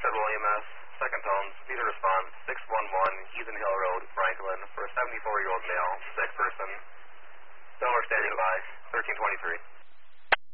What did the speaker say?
Federal EMS, second tone, speed of response, 611, Heathen Hill Road, Franklin, for a 74-year-old male, sick person. Delaware standing by, 1323.